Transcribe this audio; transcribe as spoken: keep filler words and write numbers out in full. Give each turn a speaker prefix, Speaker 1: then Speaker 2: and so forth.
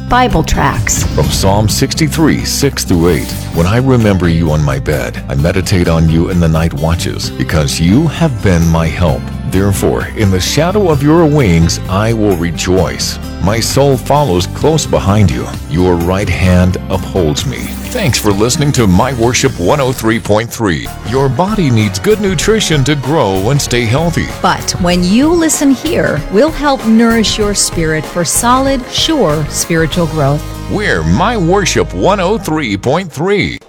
Speaker 1: Bible tracts.
Speaker 2: From Psalm sixty-three, six through eight. When I remember you on my bed, I meditate on you in the night watches, because you have been my help. Therefore, in the shadow of your wings, I will rejoice. My soul follows close behind you. Your right hand upholds me. Thanks for listening to My Worship one oh three point three. Your body needs good nutrition to grow and stay healthy.
Speaker 1: But when you listen here, we'll help nourish your spirit for solid, sure spiritual growth.
Speaker 2: We're My Worship one oh three point three.